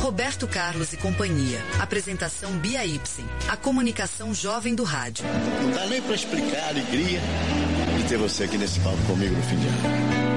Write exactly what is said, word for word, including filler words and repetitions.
Roberto Carlos e companhia. Apresentação Bia Ipsen. A comunicação jovem do rádio. Não dá nem para explicar a alegria de ter você aqui nesse palco comigo no fim de ano.